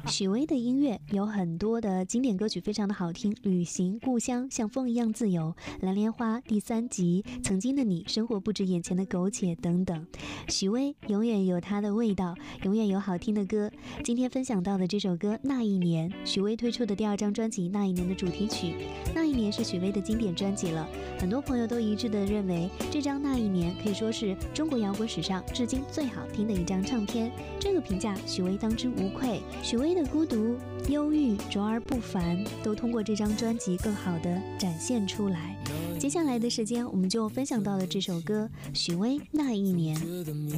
许巍的音乐有很多的经典歌曲，非常的好听，旅行、故乡、像风一样自由、蓝莲花、第3集、曾经的你、生活不止眼前的苟且等等。许巍永远有他的味道，永远有好听的歌。今天分享到的这首歌《那一年》，许巍推出的第2张专辑《那一年》的主题曲。那一年是许巍的经典专辑了，很多朋友都一致的认为这张《那一年》可以说是中国摇滚史上至今最好听的一张唱片。这个评价许巍当之无愧。许巍的孤独、忧郁、卓而不凡都通过这张专辑更好的展现出来。接下来的时间我们就分享到了这首歌，许巍《那一年》。